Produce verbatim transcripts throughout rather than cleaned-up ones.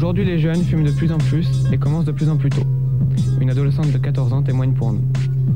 Aujourd'hui, les jeunes fument de plus en plus et commencent de plus en plus tôt. Une adolescente de quatorze ans témoigne pour nous.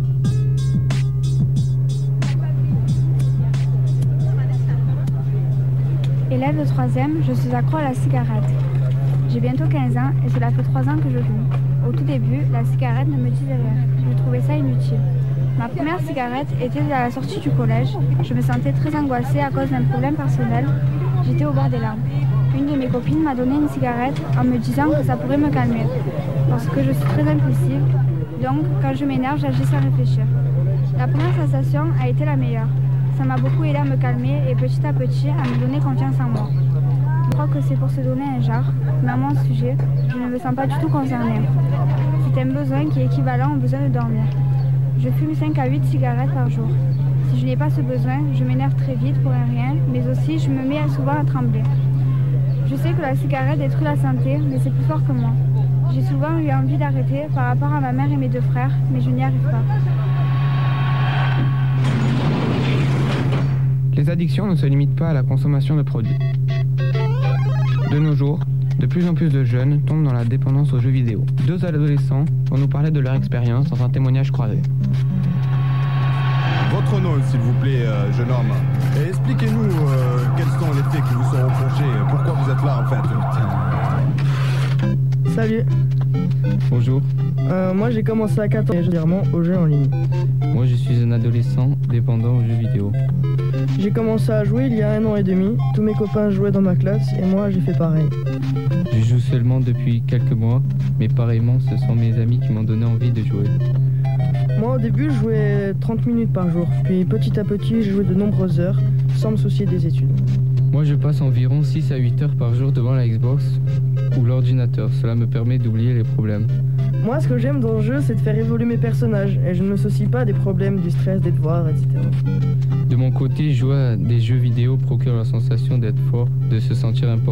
Élève de troisième, je suis accro à la cigarette. J'ai bientôt quinze ans et cela fait trois ans que je fume. Au tout début, la cigarette ne me disait rien. Je trouvais ça inutile. Ma première cigarette était à la sortie du collège. Je me sentais très angoissée à cause d'un problème personnel. J'étais au bord des larmes. Une de mes copines m'a donné une cigarette en me disant que ça pourrait me calmer. Parce que je suis très impulsive, donc quand je m'énerve, j'agis sans réfléchir. La première sensation a été la meilleure. Ça m'a beaucoup aidé à me calmer et petit à petit à me donner confiance en moi. Je crois que c'est pour se donner un genre, mais à mon sujet, je ne me sens pas du tout concernée. C'est un besoin qui est équivalent au besoin de dormir. Je fume cinq à huit cigarettes par jour. Si je n'ai pas ce besoin, je m'énerve très vite pour un rien, mais aussi je me mets souvent à trembler. Je sais que la cigarette détruit la santé, mais c'est plus fort que moi. J'ai souvent eu envie d'arrêter par rapport à ma mère et mes deux frères, mais je n'y arrive pas. Les addictions ne se limitent pas à la consommation de produits. De nos jours, de plus en plus de jeunes tombent dans la dépendance aux jeux vidéo. Deux adolescents vont nous parler de leur expérience dans un témoignage croisé. Votre nom, s'il vous plaît, euh, jeune homme. Et expliquez-nous euh, quels sont les faits qui vous sont reprochés. Pourquoi vous êtes là, en fait. Salut. Bonjour. Euh, moi, j'ai commencé à quatorze ans régulièrement aux jeux en ligne. Moi, je suis un adolescent dépendant aux jeux vidéo. J'ai commencé à jouer il y a un an et demi. Tous mes copains jouaient dans ma classe et moi, j'ai fait pareil. Je joue seulement depuis quelques mois, mais pareillement, ce sont mes amis qui m'ont donné envie de jouer. Moi, au début, je jouais trente minutes par jour. Puis, petit à petit, j'ai joué de nombreuses heures, sans me soucier des études. Moi, je passe environ six à huit heures par jour devant la Xbox ou l'ordinateur. Cela me permet d'oublier les problèmes. Moi, ce que j'aime dans le jeu, c'est de faire évoluer mes personnages. Et je ne me soucie pas des problèmes, du stress, des devoirs, et cetera. De mon côté, jouer à des jeux vidéo procure la sensation d'être fort, de se sentir important.